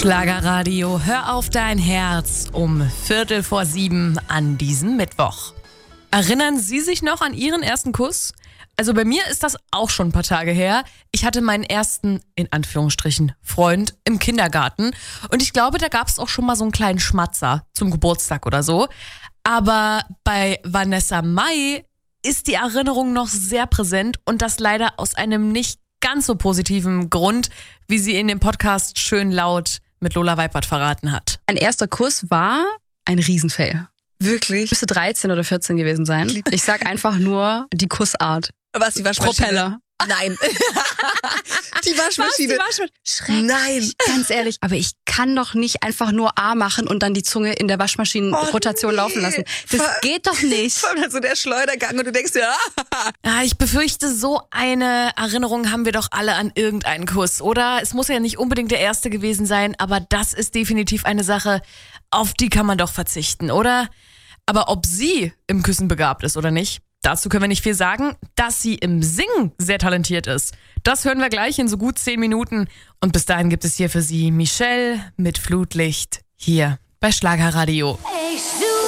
Schlagerradio, hör auf dein Herz um 6:45 an diesem Mittwoch. Erinnern Sie sich noch an Ihren ersten Kuss? Also bei mir ist das auch schon ein paar Tage her. Ich hatte meinen ersten, in Anführungsstrichen, Freund im Kindergarten. Und ich glaube, da gab es auch schon mal so einen kleinen Schmatzer zum Geburtstag oder so. Aber bei Vanessa Mai ist die Erinnerung noch sehr präsent und das leider aus einem nicht ganz so positiven Grund, wie sie in dem Podcast schön laut mit Lola Weipert verraten hat. Mein erster Kuss war ein Riesenfail. Wirklich? Müsste 13 oder 14 gewesen sein. Ich sag einfach nur die Kussart. Was, die Waschmaschine? Propeller. Nein. Die Waschmaschine. Schrecklich. Nein. Ganz ehrlich, aber ich kann doch nicht einfach nur A machen und dann die Zunge in der Waschmaschinenrotation laufen lassen. Das geht doch nicht. Vor allem halt so der Schleudergang und du denkst dir, Ja, ich befürchte, so eine Erinnerung haben wir doch alle an irgendeinen Kuss, oder? Es muss ja nicht unbedingt der erste gewesen sein, aber das ist definitiv eine Sache, auf die kann man doch verzichten, oder? Aber ob sie im Küssen begabt ist oder nicht, dazu können wir nicht viel sagen. Dass sie im Singen sehr talentiert ist, das hören wir gleich in so gut 10 Minuten. Und bis dahin gibt es hier für Sie Michelle mit Flutlicht hier bei Schlagerradio.